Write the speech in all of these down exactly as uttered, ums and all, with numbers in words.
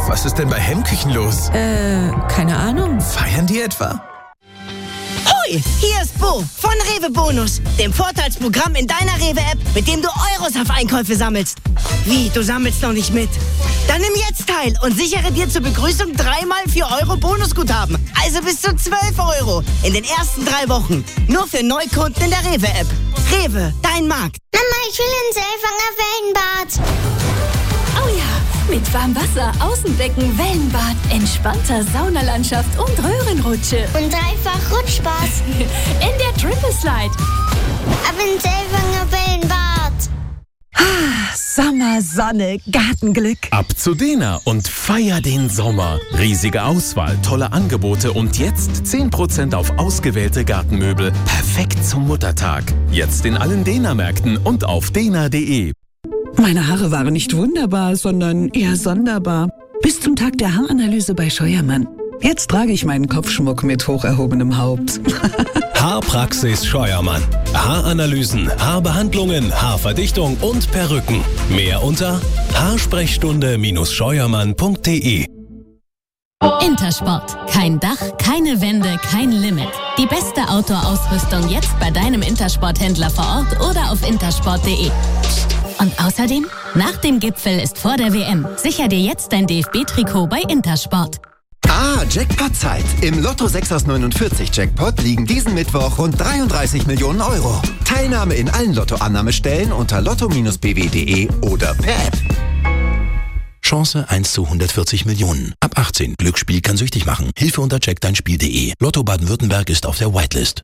was ist denn bei Hemmküchen los? Äh, keine Ahnung. Feiern die etwa? Hoi, hier ist Bo von Rewe Bonus, dem Vorteilsprogramm in deiner Rewe-App, mit dem du Euros auf Einkäufe sammelst. Wie, du sammelst noch nicht mit? Dann nimm jetzt teil und sichere dir zur Begrüßung dreimal vier Euro Bonusguthaben. Also bis zu zwölf Euro in den ersten drei Wochen. Nur für Neukunden in der Rewe-App. Rewe, dein Markt. Mama, ich will ins Elfanger Wellenbad. Oh ja, mit Warmwasser, Außenbecken, Wellenbad, entspannter Saunalandschaft und Röhrenrutsche. Und dreifach Rutschspaß. In der Triple Slide. Ab ins Elfanger Wellenbad. Ah, Sommer, Sonne, Gartenglück. Ab zu Dena und feier den Sommer. Riesige Auswahl, tolle Angebote und jetzt zehn Prozent auf ausgewählte Gartenmöbel. Perfekt zum Muttertag. Jetzt in allen Dena-Märkten und auf dena punkt de. Meine Haare waren nicht wunderbar, sondern eher sonderbar. Bis zum Tag der Haaranalyse bei Scheuermann. Jetzt trage ich meinen Kopfschmuck mit hoch erhobenem Haupt. Haarpraxis Scheuermann. Haaranalysen, Haarbehandlungen, Haarverdichtung und Perücken. Mehr unter haarsprechstunde Scheuermann punkt de. Intersport. Kein Dach, keine Wände, kein Limit. Die beste Outdoor-Ausrüstung jetzt bei deinem Intersport-Händler vor Ort oder auf intersport punkt de. Und außerdem, nach dem Gipfel ist vor der W M. Sicher dir jetzt dein D F B-Trikot bei Intersport. Ah, Jackpot-Zeit. Im Lotto sechs aus neunundvierzig Jackpot liegen diesen Mittwoch rund dreiunddreißig Millionen Euro. Teilnahme in allen Lottoannahmestellen unter lotto Bindestrich b w punkt de oder per App. Chance eins zu hundertvierzig Millionen. Ab achtzehn. Glücksspiel kann süchtig machen. Hilfe unter check dein Spiel punkt de. Lotto Baden-Württemberg ist auf der Whitelist.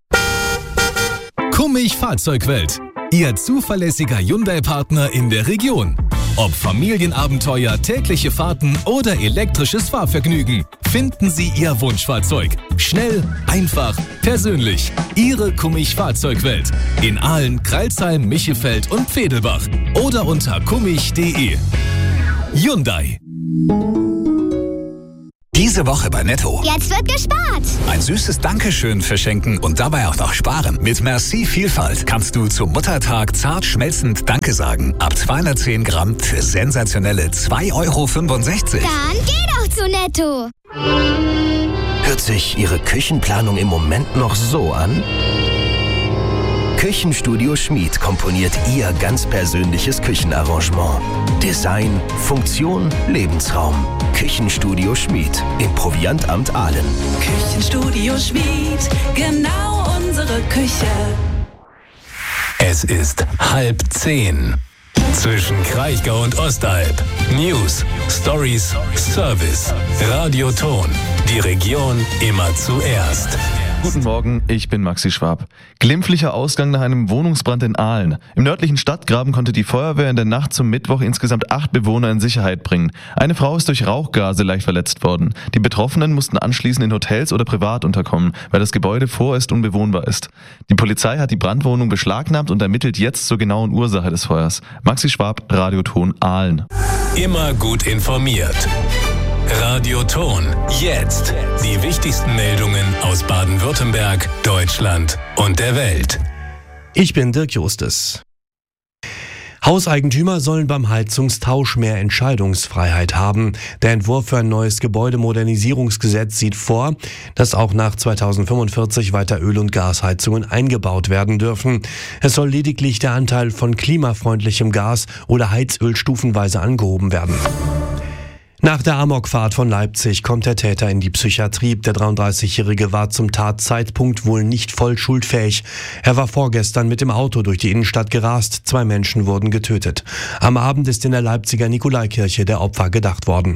Kummig Fahrzeugwelt. Ihr zuverlässiger Hyundai-Partner in der Region. Ob Familienabenteuer, tägliche Fahrten oder elektrisches Fahrvergnügen, finden Sie Ihr Wunschfahrzeug. Schnell, einfach, persönlich. Ihre Kummig Fahrzeugwelt. In Aalen, Crailsheim, Michefeld und Pfedelbach. Oder unter kummig punkt de. Hyundai. Diese Woche bei Netto. Jetzt wird gespart. Ein süßes Dankeschön verschenken und dabei auch noch sparen. Mit Merci Vielfalt kannst du zum Muttertag zart schmelzend Danke sagen. Ab zweihundertzehn Gramm für sensationelle zwei Euro fünfundsechzig. Dann geh doch zu Netto. Hört sich Ihre Küchenplanung im Moment noch so an? Küchenstudio Schmid komponiert Ihr ganz persönliches Küchenarrangement. Design, Funktion, Lebensraum. Küchenstudio Schmid im Proviantamt Aalen. Küchenstudio Schmid, genau unsere Küche. Es ist halb zehn. Zwischen Kraichgau und Ostalb. News, Stories, Service. Radioton. Die Region immer zuerst. Guten Morgen, ich bin Maxi Schwab. Glimpflicher Ausgang nach einem Wohnungsbrand in Aalen. Im nördlichen Stadtgraben konnte die Feuerwehr in der Nacht zum Mittwoch insgesamt acht Bewohner in Sicherheit bringen. Eine Frau ist durch Rauchgase leicht verletzt worden. Die Betroffenen mussten anschließend in Hotels oder privat unterkommen, weil das Gebäude vorerst unbewohnbar ist. Die Polizei hat die Brandwohnung beschlagnahmt und ermittelt jetzt zur genauen Ursache des Feuers. Maxi Schwab, Radioton Aalen. Immer gut informiert. Radioton. Jetzt. Die wichtigsten Meldungen aus Baden-Württemberg, Deutschland und der Welt. Ich bin Dirk Justus. Hauseigentümer sollen beim Heizungstausch mehr Entscheidungsfreiheit haben. Der Entwurf für ein neues Gebäudemodernisierungsgesetz sieht vor, dass auch nach zweitausendfünfundvierzig weiter Öl- und Gasheizungen eingebaut werden dürfen. Es soll lediglich der Anteil von klimafreundlichem Gas oder Heizöl stufenweise angehoben werden. Nach der Amokfahrt von Leipzig kommt der Täter in die Psychiatrie. Der dreiunddreißigjährige war zum Tatzeitpunkt wohl nicht voll schuldfähig. Er war vorgestern mit dem Auto durch die Innenstadt gerast. Zwei Menschen wurden getötet. Am Abend ist in der Leipziger Nikolaikirche der Opfer gedacht worden.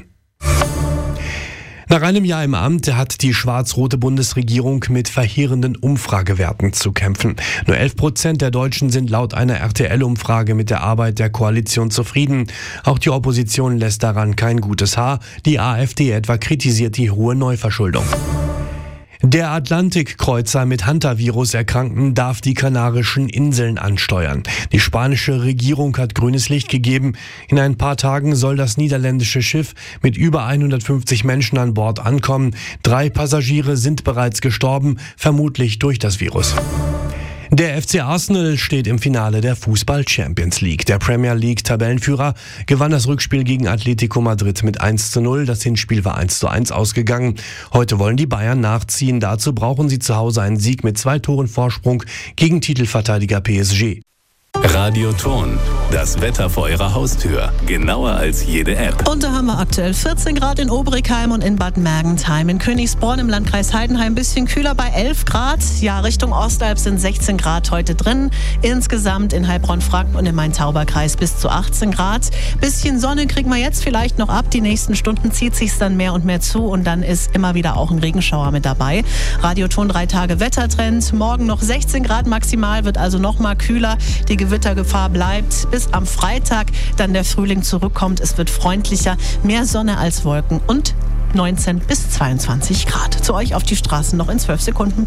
Nach einem Jahr im Amt hat die schwarz-rote Bundesregierung mit verheerenden Umfragewerten zu kämpfen. Nur elf Prozent der Deutschen sind laut einer R T L-Umfrage mit der Arbeit der Koalition zufrieden. Auch die Opposition lässt daran kein gutes Haar. Die AfD etwa kritisiert die hohe Neuverschuldung. Der Atlantikkreuzer mit Hantavirus-Erkrankten darf die Kanarischen Inseln ansteuern. Die spanische Regierung hat grünes Licht gegeben. In ein paar Tagen soll das niederländische Schiff mit über hundertfünfzig Menschen an Bord ankommen. Drei Passagiere sind bereits gestorben, vermutlich durch das Virus. Der F C Arsenal steht im Finale der Fußball-Champions League. Der Premier League-Tabellenführer gewann das Rückspiel gegen Atletico Madrid mit eins zu null. Das Hinspiel war eins zu eins ausgegangen. Heute wollen die Bayern nachziehen. Dazu brauchen sie zu Hause einen Sieg mit zwei Toren Vorsprung gegen Titelverteidiger P S G. Radioton, das Wetter vor Ihrer Haustür. Genauer als jede App. Und da haben wir aktuell vierzehn Grad in Oberikheim und in Bad Mergentheim. In Königsborn im Landkreis Heidenheim ein bisschen kühler bei elf Grad. Ja, Richtung Ostalb sind sechzehn Grad heute drin. Insgesamt in Heilbronn-Franken und im Main-Tauber-Kreis bis zu achtzehn Grad. Bisschen Sonne kriegen wir jetzt vielleicht noch ab. Die nächsten Stunden zieht sich's dann mehr und mehr zu und dann ist immer wieder auch ein Regenschauer mit dabei. Radioton drei Tage Wettertrend. Morgen noch sechzehn Grad maximal, wird also noch mal kühler. Die Gewittergefahr bleibt, bis am Freitag dann der Frühling zurückkommt. Es wird freundlicher, mehr Sonne als Wolken und neunzehn bis zweiundzwanzig Grad. Zu euch auf die Straßen noch in zwölf Sekunden.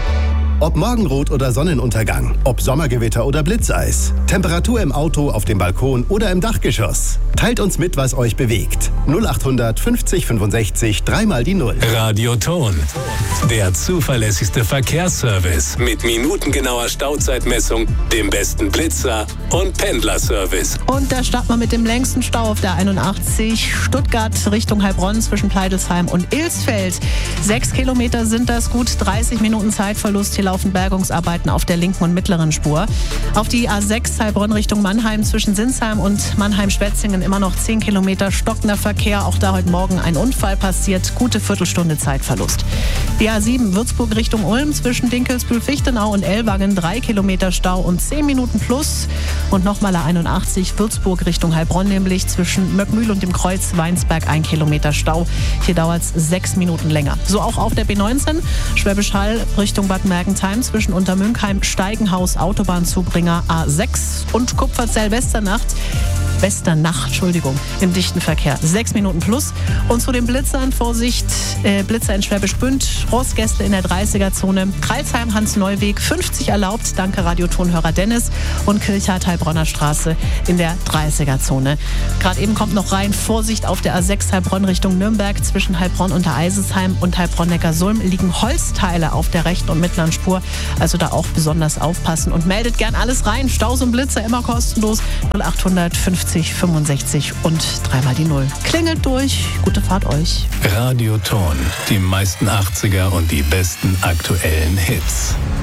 Ob Morgenrot oder Sonnenuntergang, ob Sommergewitter oder Blitzeis, Temperatur im Auto, auf dem Balkon oder im Dachgeschoss. Teilt uns mit, was euch bewegt. null achthundert fünfzig fünfundsechzig, dreimal die Null. Radioton, der zuverlässigste Verkehrsservice mit minutengenauer Stauzeitmessung, dem besten Blitzer und Pendlerservice. Und da starten wir mit dem längsten Stau auf der einundachtzig, Stuttgart Richtung Heilbronn zwischen Pleidelsheim und Ilsfeld. Sechs Kilometer sind das, gut dreißig Minuten Zeitverlust. Hier laufen Bergungsarbeiten auf der linken und mittleren Spur. Auf die A sechs Heilbronn Richtung Mannheim zwischen Sinsheim und Mannheim-Schwetzingen immer noch zehn Kilometer stockender Verkehr. Auch da heute Morgen ein Unfall passiert. Gute Viertelstunde Zeitverlust. Die A sieben Würzburg Richtung Ulm zwischen Dinkelsbühl-Fichtenau und Ellwangen drei Kilometer Stau und zehn Minuten plus. Und nochmal A einundachtzig Würzburg Richtung Heilbronn, nämlich zwischen Möckmühl und dem Kreuz Weinsberg ein Kilometer Stau. Hier dauert es sechs Minuten länger. So auch auf der B neunzehn Schwäbisch Hall Richtung Bad Mergentheim zwischen Untermünkheim, Steigenhaus, Autobahnzubringer A sechs und Kupferzell-Westernacht. Westernach, Entschuldigung, im dichten Verkehr. Sechs Minuten plus. Und zu den Blitzern, Vorsicht, äh, Blitzer in Schwäbisch Gmünd, Rossgästle in der dreißiger-Zone, Kreilsheim, Hans-Neuweg, fünfzig erlaubt, danke Radiotonhörer Dennis, und Kirchhardt, Heilbronner Straße in der dreißiger-Zone. Gerade eben kommt noch rein, Vorsicht auf der A sechs Heilbronn Richtung Nürnberg, zwischen Heilbronn und der Eisesheim und Heilbronn-Neckarsulm liegen Holzteile auf der rechten und mittleren Spur, also da auch besonders aufpassen und meldet gern alles rein. Staus und Blitzer immer kostenlos, null achthundert fünfzig fünfundsechzig und dreimal die Null. Klingelt durch, gute Fahrt euch. Radioton, die meisten achtziger und die besten aktuellen Hits.